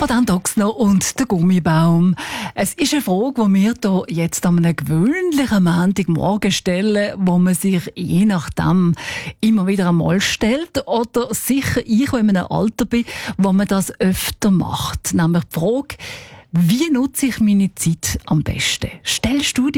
Madame Doxner und der Gummibaum. Es ist eine Frage, die wir hier jetzt an einem gewöhnlichen Montagmorgen stellen, wo man sich je nachdem immer wieder einmal stellt oder sicher ich, in einem Alter bin, wo man das öfter macht. Nämlich die Frage, wie nutze ich meine Zeit am besten? Stellst du dir